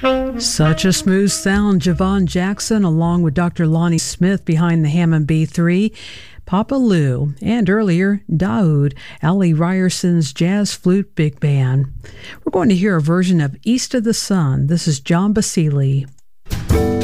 Such a smooth sound. Javon Jackson along with Dr. Lonnie Smith behind the Hammond B3, Papa Lou, and earlier, Daoud, Ali Ryerson's Jazz Flute Big Band. We're going to hear a version of East of the Sun. This is John Basili.